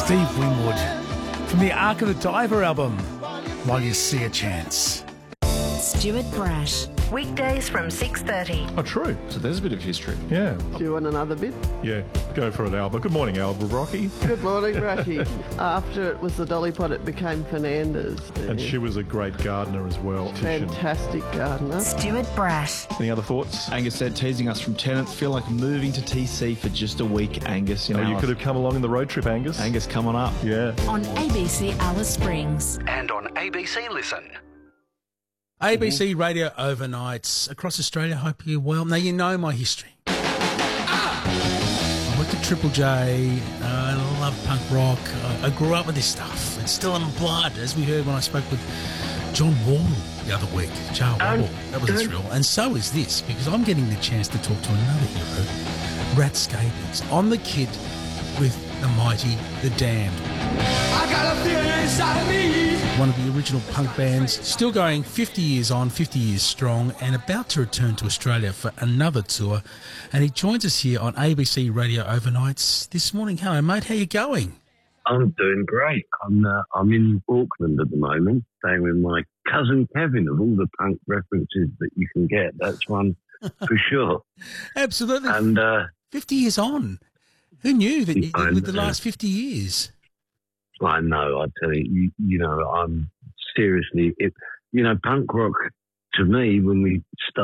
Steve Winwood from the Ark of the Diver album, While You See a Chance. Stuart Brash. Weekdays from 6:30. Oh, true. So there's a bit of history. Yeah. Do you want another bit? Yeah. Go for it, Alba. Good morning, Alba Rocky. Good morning, Brashy. After it was the Dolly Pot, it became Fernandez. And she was a great gardener as well. Fantastic gardener. Stuart Brash. Any other thoughts? Angus said, teasing us from Tennant, feel like moving to TC for just a week, Angus. Oh, you could have come along in the road trip, Angus. Angus, come on up. Yeah. On ABC Alice Springs. And on ABC Listen. ABC Radio Overnights across Australia. Hope you're well. Now, you know my history. I worked at Triple J. I love punk rock. I grew up with this stuff. It's still in my blood, as we heard when I spoke with John Wall the other week. Jar Wall. That was a thrill. And so is this, because I'm getting the chance to talk to another hero, Rat Scabies. I'm the kid with the mighty The Damned. I got a feeling inside of me. One of the original punk bands, still going 50 years on, 50 years strong, and about to return to Australia for another tour. And he joins us here on ABC Radio Overnights this morning. Hello, mate. How you going? I'm doing great. I'm in Auckland at the moment, staying with my cousin Kevin. Of all the punk references that you can get, that's one for sure. Absolutely. And 50 years on. Who knew that with the last 50 years? I know, I tell you, you know, I'm seriously, punk rock to me, when we started